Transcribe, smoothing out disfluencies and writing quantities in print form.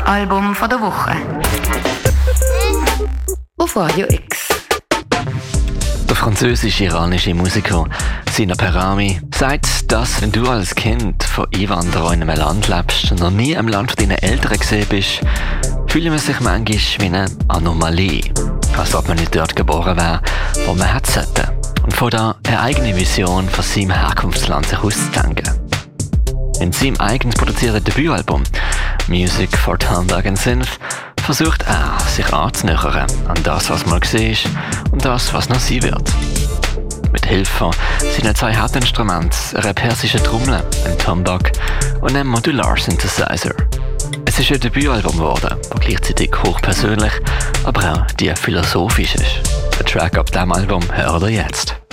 Album von der Woche. Auf Radio X. Der französisch-iranische Musiker Sina Perami sagt, dass wenn du als Kind von Einwanderern in einem Land lebst und noch nie im Land von deinen Eltern gesehen bist, fühlt man sich manchmal wie eine Anomalie. Als ob man nicht dort geboren wäre, wo man hätte sollte. Und von da eine eigene Vision von seinem Herkunftsland sich auszudenken. In seinem eigens produzierten Debütalbum «Music for Hamburg and Synth» versucht er, sich anzunähern an das, was mal war und das, was noch sein wird. Mit Hilfe seiner 2 Hauptinstrumente, einer persischen Trommel, einem Tombak und einem Modular-Synthesizer. Es ist ein Debütalbum geworden, das gleichzeitig hochpersönlich, aber auch tief philosophisch ist. Der Track auf diesem Album hört ihr jetzt.